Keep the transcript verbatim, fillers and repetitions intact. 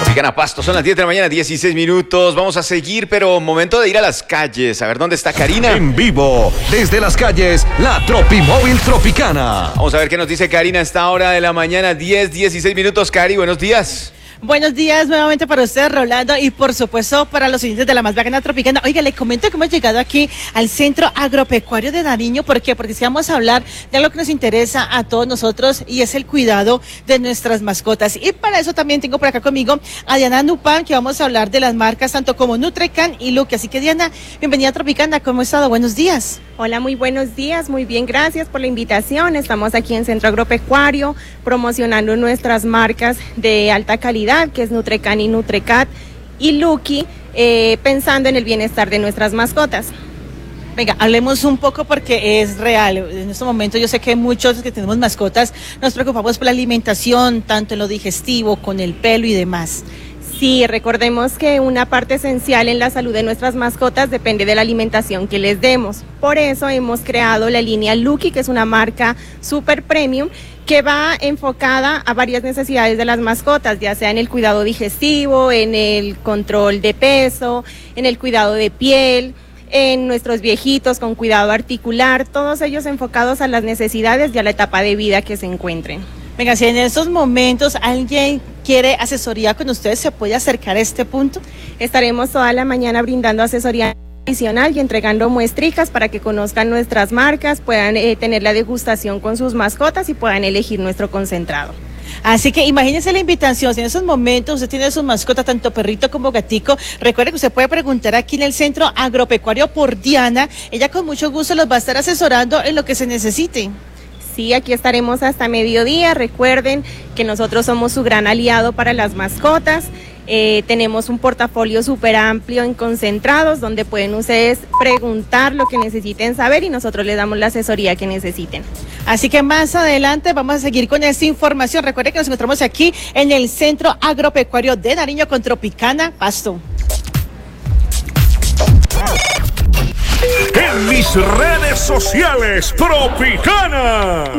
Tropicana Pasto, son las diez de la mañana, dieciséis minutos. Vamos a seguir, pero momento de ir a las calles. A ver, ¿dónde está Karina? En vivo, desde las calles, la Tropimóvil Tropicana. Vamos a ver qué nos dice Karina a esta hora de la mañana, diez, dieciséis minutos. Cari, buenos días. Buenos días nuevamente para usted, Rolando, y por supuesto para los oyentes de la más bacana Tropicana. Oiga, le comento que hemos llegado aquí al Centro Agropecuario de Nariño. ¿Por qué? Porque si vamos a hablar de algo que nos interesa a todos nosotros y es el cuidado de nuestras mascotas. Y para eso también tengo por acá conmigo a Diana Nupan, que vamos a hablar de las marcas tanto como Nutrecan y Lucky. Así que Diana, bienvenida a Tropicana. ¿Cómo ha estado? Buenos días. Hola, muy buenos días, muy bien, gracias por la invitación. Estamos aquí en Centro Agropecuario promocionando nuestras marcas de alta calidad, que es Nutrecan y Nutrecat y Lucky, eh, pensando en el bienestar de nuestras mascotas. Venga, hablemos un poco porque es real. En este momento yo sé que muchos que tenemos mascotas nos preocupamos por la alimentación, tanto en lo digestivo, con el pelo y demás. Sí, recordemos que una parte esencial en la salud de nuestras mascotas depende de la alimentación que les demos. Por eso hemos creado la línea Lucky, que es una marca super premium que va enfocada a varias necesidades de las mascotas, ya sea en el cuidado digestivo, en el control de peso, en el cuidado de piel, en nuestros viejitos con cuidado articular, todos ellos enfocados a las necesidades y a la etapa de vida que se encuentren. Venga, si en estos momentos alguien quiere asesoría con ustedes, ¿se puede acercar a este punto? Estaremos toda la mañana brindando asesoría adicional y entregando muestricas para que conozcan nuestras marcas, puedan eh, tener la degustación con sus mascotas y puedan elegir nuestro concentrado. Así que imagínense la invitación, si en esos momentos usted tiene su mascota, tanto perrito como gatico, recuerde que usted puede preguntar aquí en el Centro Agropecuario por Diana, ella con mucho gusto los va a estar asesorando en lo que se necesite. Sí, aquí estaremos hasta mediodía. Recuerden que nosotros somos su gran aliado para las mascotas. Eh, tenemos un portafolio súper amplio en concentrados donde pueden ustedes preguntar lo que necesiten saber y nosotros les damos la asesoría que necesiten. Así que más adelante vamos a seguir con esta información. Recuerden que nos encontramos aquí en el Centro Agropecuario de Nariño con Tropicana Pasto. En mis redes sociales, Tropicana.